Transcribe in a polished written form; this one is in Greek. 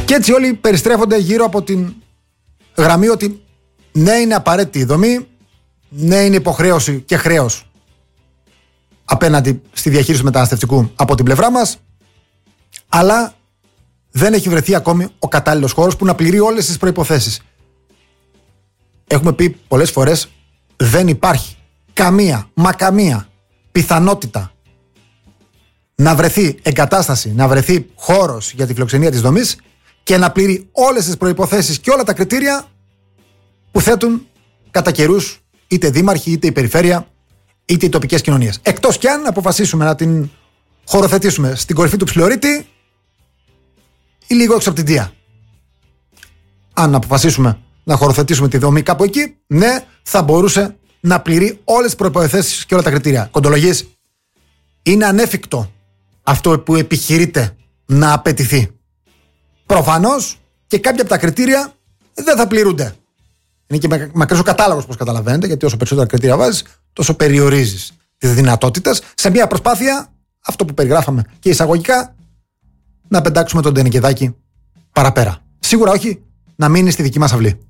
Και έτσι όλοι περιστρέφονται γύρω από την γραμμή ότι ναι, είναι απαραίτητη η δομή, ναι, είναι υποχρέωση και χρέος απέναντι στη διαχείριση του μεταναστευτικού από την πλευρά μας, αλλά δεν έχει βρεθεί ακόμη ο κατάλληλος χώρος που να πληρεί όλες τις προϋποθέσεις. Έχουμε πει πολλές φορές, δεν υπάρχει καμία πιθανότητα να βρεθεί εγκατάσταση, να βρεθεί χώρος για τη φιλοξενία της δομής και να πληρεί όλες τις προϋποθέσεις και όλα τα κριτήρια που θέτουν κατά καιρούς είτε δήμαρχοι, είτε η περιφέρεια, είτε οι τοπικές κοινωνίες. Εκτός κι αν αποφασίσουμε να την χωροθετήσουμε στην κορυφή του Ψιλορίτη ή λίγο έξω από την Δία. Αν αποφασίσουμε να χωροθετήσουμε τη δομή κάπου εκεί, ναι, θα μπορούσε να πληρεί όλες τις προϋποθέσεις και όλα τα κριτήρια. Κοντολογής, είναι ανέφικτο αυτό που επιχειρείται να απαιτηθεί. Προφανώς και κάποια από τα κριτήρια δεν θα πληρούνται. Είναι και μακρύς ο κατάλογος, όπως καταλαβαίνετε, γιατί όσο περισσότερα κριτήρια βάζεις, τόσο περιορίζεις τις δυνατότητες σε μια προσπάθεια, αυτό που περιγράφαμε και εισαγωγικά, να πεντάξουμε τον Τενεκεδάκη παραπέρα. Σίγουρα όχι να μείνει στη δική μας αυλή.